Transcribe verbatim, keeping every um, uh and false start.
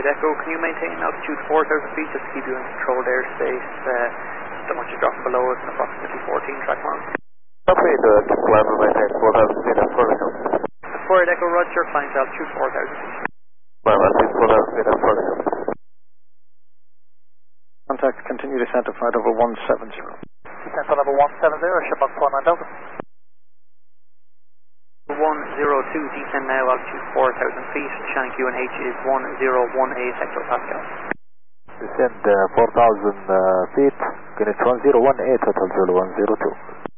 Flight Echo, can you maintain altitude four thousand feet just to keep you in controlled airspace? Uh, don't want you dropping below us in approximately fourteen track miles. Copy, the climb will maintain four thousand feet at Flight Echo. Flight Echo, roger, climb to altitude four thousand feet. Climb altitude four thousand feet at Flight Echo. Contact, continue descent to flight over one seven zero. Descent to level one seven zero, shipbox four nine Delta. one zero two, descend now altitude four thousand feet, Shannon Q N H is one zero one eight hectopascal. Descend uh, four thousand uh, feet, Greenwich one zero one eight, Hotel Zulu one zero two.